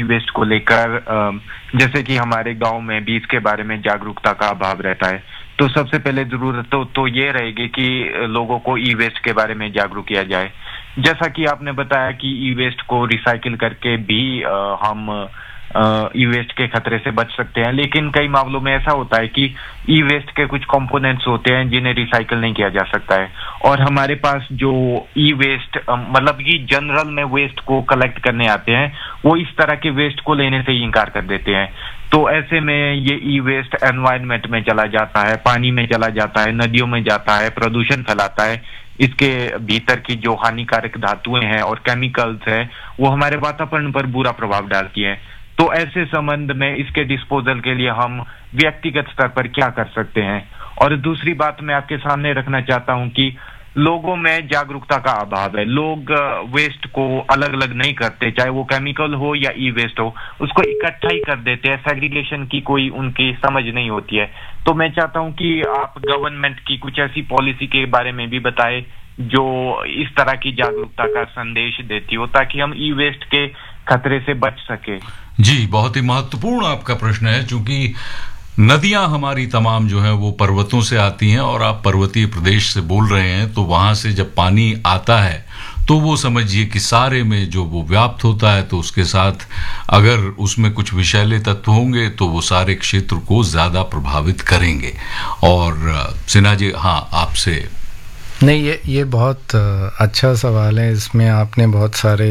ई waste को लेकर जैसे कि हमारे गांव में भी इसके बारे में जागरूकता का अभाव रहता है, तो सबसे पहले जरूरत तो ये रहेगी कि लोगों को ई वेस्ट के बारे में जागरूक किया जाए। जैसा कि आपने बताया कि ई वेस्ट को रिसाइकिल करके भी हम ई वेस्ट के खतरे से बच सकते हैं, लेकिन कई मामलों में ऐसा होता है कि ई वेस्ट के कुछ कंपोनेंट्स होते हैं जिन्हें रिसाइकिल नहीं किया जा सकता है, और हमारे पास जो ई वेस्ट मतलब कि जनरल में वेस्ट को कलेक्ट करने आते हैं वो इस तरह के वेस्ट को लेने से ही इनकार कर देते हैं। तो ऐसे में ये ई वेस्ट एनवायरनमेंट में चला जाता है, पानी में चला जाता है, नदियों में जाता है, प्रदूषण फैलाता है। इसके भीतर की जो हानिकारक धातुएं हैं और केमिकल्स हैं वो हमारे वातावरण पर बुरा प्रभाव डालती हैं। तो ऐसे संबंध में इसके डिस्पोजल के लिए हम व्यक्तिगत स्तर पर क्या कर सकते हैं। और दूसरी बात मैं आपके सामने रखना चाहता हूं कि लोगों में जागरूकता का अभाव है। लोग वेस्ट को अलग अलग नहीं करते, चाहे वो केमिकल हो या ई वेस्ट हो, उसको इकट्ठा ही कर देते हैं। सेग्रीगेशन की कोई उनकी समझ नहीं होती है। तो मैं चाहता हूं कि आप गवर्नमेंट की कुछ ऐसी पॉलिसी के बारे में भी बताएं जो इस तरह की जागरूकता का संदेश देती हो, ताकि हम ई वेस्ट के खतरे से बच सके। जी, बहुत ही महत्वपूर्ण आपका प्रश्न है, क्योंकि नदियां हमारी तमाम जो हैं वो पर्वतों से आती हैं, और आप पर्वतीय प्रदेश से बोल रहे हैं, तो वहां से जब पानी आता है तो वो समझिए कि सारे में जो वो व्याप्त होता है, तो उसके साथ अगर उसमें कुछ विषैले तत्व होंगे तो वो सारे क्षेत्र को ज्यादा प्रभावित करेंगे। और सिन्हा जी, हाँ, आपसे नहीं, ये बहुत अच्छा सवाल है। इसमें आपने बहुत सारे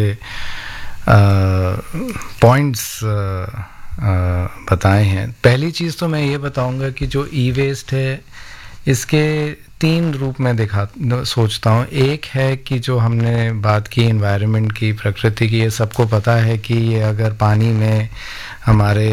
पॉइंट्स बताए हैं। पहली चीज़ तो मैं ये बताऊंगा कि जो ई वेस्ट है इसके 3 रूप में सोचता हूँ। एक है कि जो हमने बात की एनवायरनमेंट की, प्रकृति की, ये सबको पता है कि ये अगर पानी में, हमारे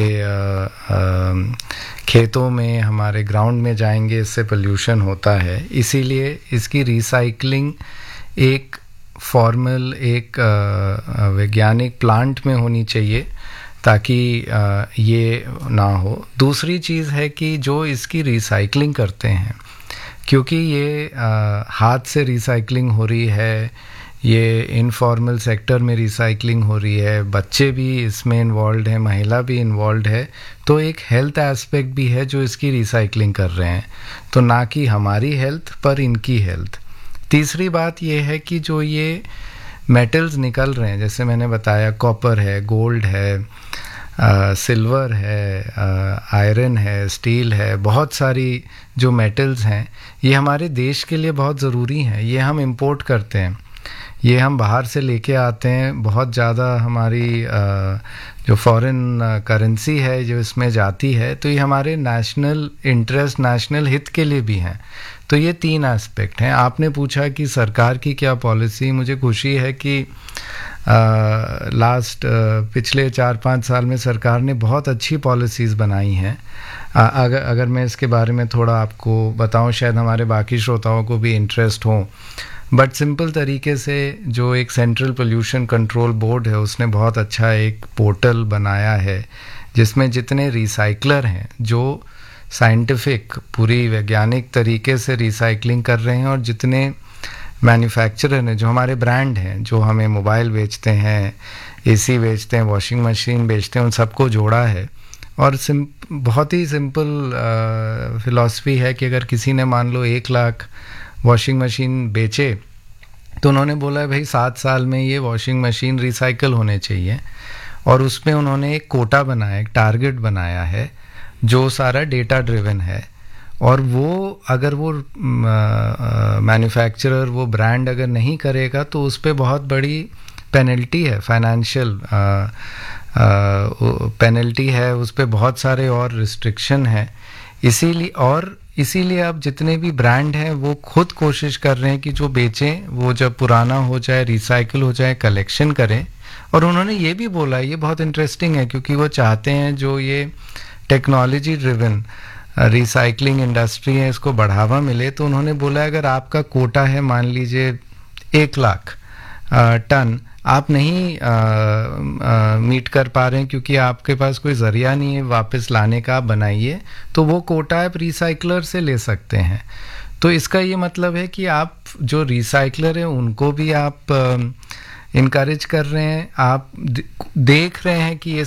खेतों में, हमारे ग्राउंड में जाएंगे इससे पोल्यूशन होता है। इसीलिए इसकी रिसाइकलिंग एक फॉर्मल, एक वैज्ञानिक प्लांट में होनी चाहिए ताकि ये ना हो। दूसरी चीज़ है कि जो इसकी रिसाइकलिंग करते हैं, क्योंकि ये हाथ से रिसाइकलिंग हो रही है, ये इनफॉर्मल सेक्टर में रिसाइकलिंग हो रही है, बच्चे भी इसमें इन्वॉल्व हैं, महिला भी इन्वॉल्व है, तो एक हेल्थ एस्पेक्ट भी है जो इसकी रिसाइकलिंग कर रहे हैं। तो ना कि हमारी हेल्थ पर इनकी हेल्थ। तीसरी बात ये है कि जो ये मेटल्स निकल रहे हैं, जैसे मैंने बताया, कॉपर है, गोल्ड है, सिल्वर है, आयरन है, स्टील है, बहुत सारी जो मेटल्स हैं ये हमारे देश के लिए बहुत ज़रूरी हैं। ये हम इंपोर्ट करते हैं, ये हम बाहर से लेके आते हैं। बहुत ज़्यादा हमारी जो फॉरेन करेंसी है जो इसमें जाती है, तो ये हमारे नेशनल इंटरेस्ट, नेशनल हित के लिए भी हैं। तो ये 3 एस्पेक्ट हैं। आपने पूछा कि सरकार की क्या पॉलिसी। मुझे खुशी है कि पिछले 4-5 साल में सरकार ने बहुत अच्छी पॉलिसीज़ बनाई हैं। अगर मैं इसके बारे में थोड़ा आपको बताऊं, शायद हमारे बाकी श्रोताओं को भी इंटरेस्ट हो। बट सिंपल तरीके से जो एक सेंट्रल पोल्यूशन कंट्रोल बोर्ड है उसने बहुत अच्छा एक पोर्टल बनाया है जिसमें जितने रिसाइकलर हैं जो साइंटिफिक, पूरी वैज्ञानिक तरीके से रिसाइकलिंग कर रहे हैं, और जितने मैन्युफैक्चरर हैं, जो हमारे ब्रांड हैं, जो हमें मोबाइल बेचते हैं, एसी बेचते हैं, वॉशिंग मशीन बेचते हैं, उन सबको जोड़ा है। और बहुत ही सिंपल फिलॉसफी है कि अगर किसी ने मान लो 1 लाख वॉशिंग मशीन बेचे, तो उन्होंने बोला है भाई 7 साल में ये वॉशिंग मशीन रिसाइकल होने चाहिए। और उसमें उन्होंने एक कोटा बनाया, एक टारगेट बनाया है जो सारा डेटा ड्रिवन है। और वो अगर वो मैन्युफैक्चरर, वो ब्रांड अगर नहीं करेगा तो उस पर बहुत बड़ी पेनल्टी है, फाइनेंशियल पेनल्टी है, उस पर बहुत सारे और रिस्ट्रिक्शन है। इसीलिए अब जितने भी ब्रांड हैं वो खुद कोशिश कर रहे हैं कि जो बेचें वो जब पुराना हो जाए, रिसाइकिल हो जाए, कलेक्शन करें। और उन्होंने ये भी बोला, ये बहुत इंटरेस्टिंग है, क्योंकि वो चाहते हैं जो ये टेक्नोलॉजी ड्रिवन रिसाइकलिंग इंडस्ट्री है इसको बढ़ावा मिले। तो उन्होंने बोला अगर आपका कोटा है मान लीजिए 1 लाख टन, आप नहीं मीट कर पा रहे हैं क्योंकि आपके पास कोई जरिया नहीं है वापस लाने का, आप बनाइए, तो वो कोटा आप रिसाइकलर से ले सकते हैं। तो इसका ये मतलब है कि आप जो रिसाइकलर हैं उनको भी आप इनकरेज कर रहे हैं, आप देख रहे हैं कि ये